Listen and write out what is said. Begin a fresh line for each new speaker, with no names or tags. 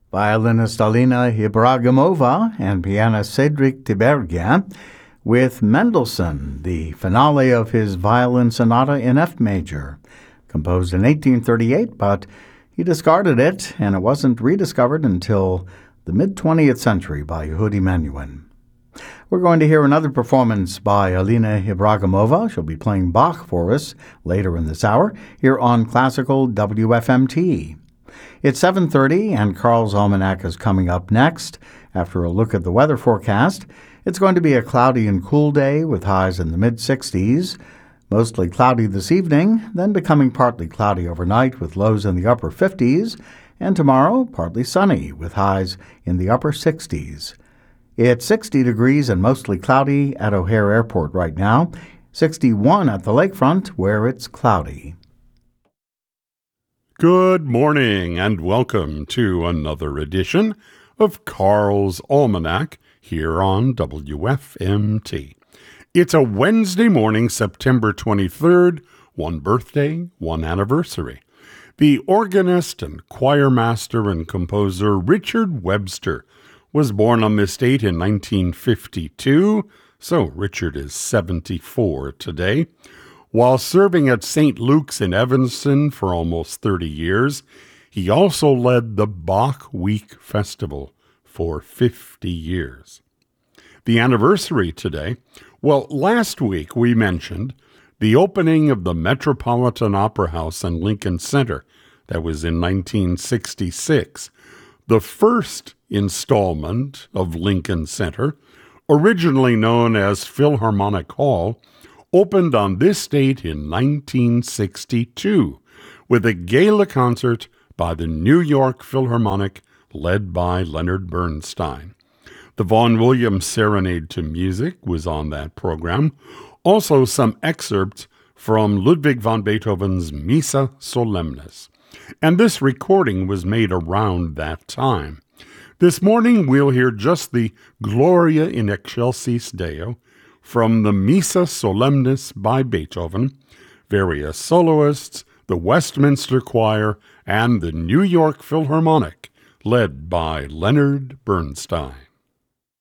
violinist Alina Ibragimova and pianist Cedric Tiberghien with Mendelssohn, the finale of his Violin Sonata in F major, composed in 1838, but he discarded it, and it wasn't rediscovered until the mid-20th century by Yehudi Menuhin. We're going to hear another performance by Alina Ibragimova. She'll be playing Bach for us later in this hour here on Classical WFMT. It's 7:30, and Carl's Almanac is coming up next. After a look at the weather forecast, it's going to be a cloudy and cool day with highs in the mid-60s. Mostly cloudy this evening, then becoming partly cloudy overnight with lows in the upper 50s, and tomorrow partly sunny with highs in the upper 60s. It's 60 degrees and mostly cloudy at O'Hare Airport right now, 61 at the lakefront where it's cloudy.
Good morning and welcome to another edition of Carl's Almanac here on WFMT. It's a Wednesday morning, September 23rd, one birthday, one anniversary. The organist and choir master and composer Richard Webster was born on this date in 1952, so Richard is 74 today. While serving at St. Luke's in Evanston for almost 30 years, he also led the Bach Week Festival for 50 years. The anniversary today, well, last week we mentioned the opening of the Metropolitan Opera House in Lincoln Center. That was in 1966. The first installment of Lincoln Center, originally known as Philharmonic Hall, opened on this date in 1962 with a gala concert by the New York Philharmonic led by Leonard Bernstein. The Vaughan Williams Serenade to Music was on that program. Also some excerpts from Ludwig van Beethoven's Missa Solemnis. And this recording was made around that time. This morning we'll hear just the Gloria in Excelsis Deo from the Missa Solemnis by Beethoven, various soloists, the Westminster Choir, and the New York Philharmonic, led by Leonard Bernstein.